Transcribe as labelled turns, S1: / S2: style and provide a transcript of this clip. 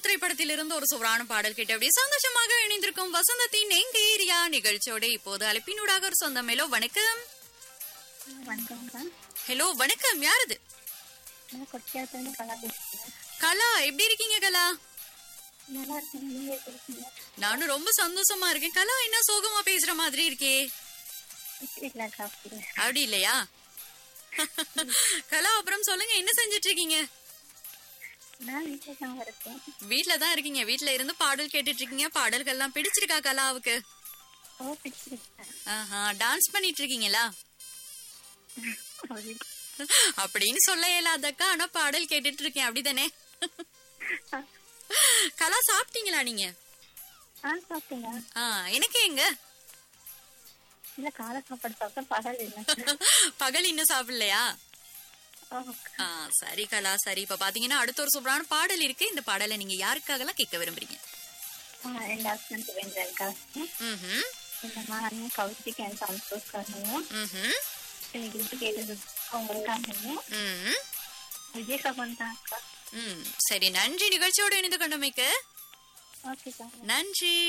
S1: திரைப்படத்திலிருந்து ஒரு சுவரான பாடல் கேட்டு அப்படியே சந்தோஷமாக இணைந்திருக்கும் வசந்தத்தின் எங்க ஏரியா நிகழ்ச்சியோட இப்போது அழைப்பினூடாக ஒரு சொந்தம். ஹலோ வணக்கம். ஹலோ வணக்கம், யாரது? கலா, எப்படி இருக்கீங்க கலா? நானும் ரொம்ப சந்தோஷமா இருக்கேன். கலா, என்ன சோகமா பேசுற மாதிரி இருக்கே? அப்படி இல்லையா? கலா, அப்புறம் சொல்லுங்க, என்ன செஞ்சிட்டு இருக்கீங்க? வீட்டுலதான் இருக்கீங்க. வீட்டுல இருந்து பாடல் கேட்டுட்டு இருக்கீங்க. பாடல்கள் எல்லாம் பிடிச்சிருக்கா கலாவுக்கு? டான்ஸ் பண்ணிட்டு இருக்கீங்களா? அப்படின்னு சொல்ல இயலாதக்கா, ஆனா பாடல் கேட்டுட்டு இருக்கேன், அப்படிதானே? கலா, சாப்பிட்டீங்களா நீங்க? எனக்கு எங்க பகல் இன்னும் சாப்பிடலையா? சரி கலா, சரி. இப்ப பாத்தீங்கன்னா அடுத்த ஒரு சூப்பரான பாடல் இருக்கு. இந்த பாடலை நீங்க யாருக்காகலாம் கேட்க விரும்புறீங்க? சரி, நன்றி நிகழ்ச்சியோட இணைந்து கொண்டமைக்கு. நன்றி.